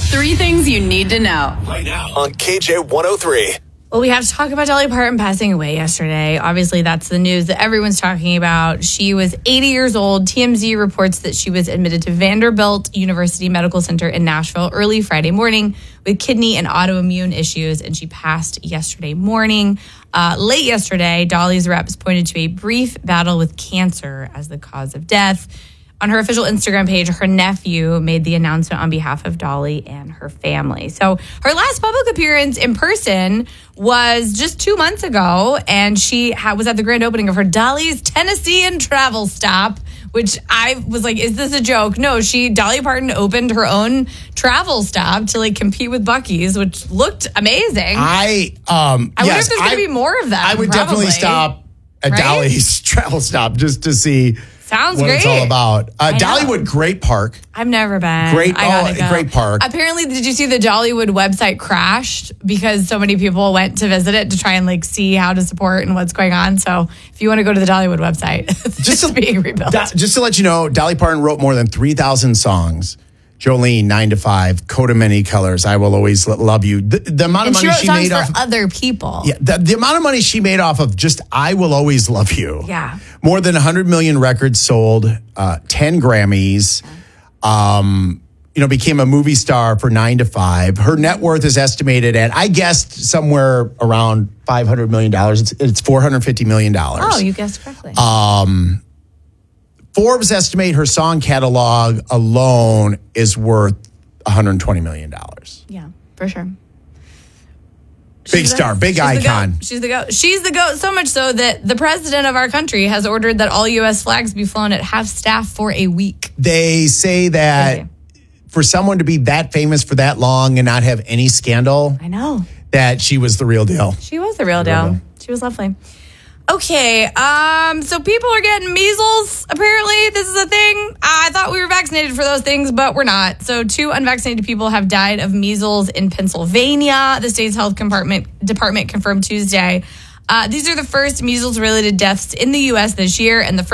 3 things you need to know. Right now on KJ 103. Well, we have to talk about Dolly Parton passing away yesterday. Obviously, that's the news that everyone's talking about. She was 80 years old. TMZ reports that she was admitted to Vanderbilt University Medical Center in Nashville early Friday morning with kidney and autoimmune issues, and she passed yesterday morning. Late yesterday, Dolly's reps pointed to a brief battle with cancer as the cause of death. On her official Instagram page, her nephew made the announcement on behalf of Dolly and her family. So her last public appearance in person was just 2 months ago, and she was at the grand opening of her Dolly's Tennessee and Travel Stop, which I was like, is this a joke? No, Dolly Parton opened her own travel stop to compete with Buc-ee's, which looked amazing. I wonder if there's going to be more of that. I would definitely stop at Dolly's travel stop just to see. Sounds what great. It's all about. Dollywood, great park. I've never been. Great park. Apparently, did you see the Dollywood website crashed because so many people went to visit it to try and see how to support and what's going on? So if you want to go to the Dollywood website, it's being rebuilt. Just to let you know, Dolly Parton wrote more than 3,000 songs. Jolene, 9 to 5, Coat of Many Colors, I Will Always Love You. The amount of money she made off for other people. Yeah, the amount of money she made off of just I Will Always Love You. Yeah. More than 100 million records sold, 10 Grammys, became a movie star for 9 to 5. Her net worth is estimated at, I guessed, somewhere around $500 million. It's $450 million. Oh, you guessed correctly. Forbes estimate her song catalog alone is worth $120 million. Yeah, for sure. Big star, big icon. She's the GOAT. She's the GOAT, so much so that the president of our country has ordered that all U.S. flags be flown at half staff for a week. They say that for someone to be that famous for that long and not have any scandal, I know that she was the real deal. She was the real deal. She was lovely. Okay, so people are getting measles. Apparently, this is a thing. I thought we were vaccinated for those things, but we're not. So 2 unvaccinated people have died of measles in Pennsylvania. The state's health department confirmed Tuesday. These are the first measles-related deaths in the U.S. this year, and the first